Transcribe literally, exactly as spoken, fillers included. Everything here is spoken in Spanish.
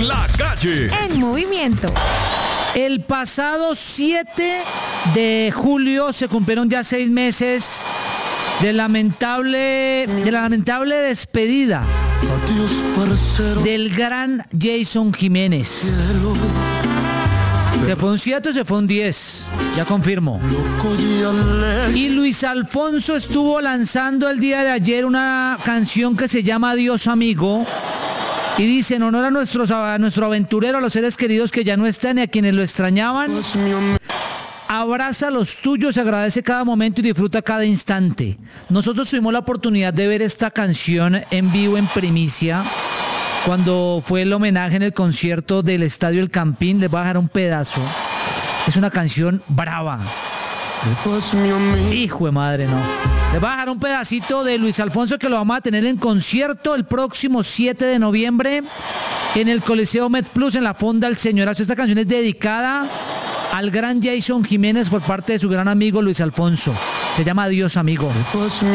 La Calle en movimiento. El pasado siete de julio se cumplieron ya seis meses de lamentable, de la lamentable despedida del gran Jason Jiménez. Se fue un siete o se fue un diez, ya confirmo. Y Luis Alfonso estuvo lanzando el día de ayer una canción que se llama Adiós Amigo. Y dice, en honor a, nuestros, a nuestro aventurero, a los seres queridos que ya no están y a quienes lo extrañaban, abraza a los tuyos, agradece cada momento y disfruta cada instante. Nosotros tuvimos la oportunidad de ver esta canción en vivo, en primicia, cuando fue el homenaje en el concierto del Estadio El Campín. Les voy a dejar un pedazo. Es una canción brava. Hijo de madre, no. Les voy a dejar un pedacito de Luis Alfonso que lo vamos a tener en concierto el próximo siete de noviembre en el Coliseo MedPlus en la Fonda El Señorazo. Esta canción es dedicada al gran Jason Jiménez por parte de su gran amigo Luis Alfonso. Se llama Adiós Amigo.